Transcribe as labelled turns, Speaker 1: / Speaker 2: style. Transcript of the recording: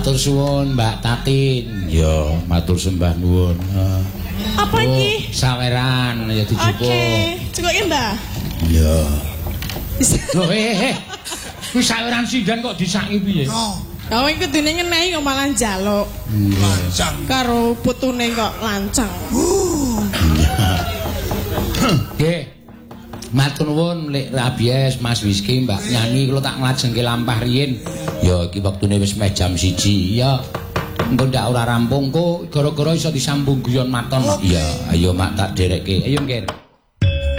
Speaker 1: Matur suwun Mbak Tatin. Ya, matur sembah nuwun.
Speaker 2: Apa iki?
Speaker 1: Saweran ya dijupuk.
Speaker 2: Oke, cukup Mbah.
Speaker 1: Ya. Loh kuwi saweran sindan kok disaki piye?
Speaker 2: Kowe kudune ngenehi kok malah njaluk.
Speaker 3: Lancang.
Speaker 2: Karo putune kok lancang.
Speaker 1: Nggih. Matur nuwun Lek Rabies, Mas Whisky, Mbak Nyanyi kula tak nglajengke lampah riyin. Ya iki wektune wis meh jam 1 ya. Engko ndak ora rampung kok gara-gara iso disambung guyon maton. Iya, ayo mak tak derekke. Ayo nggih.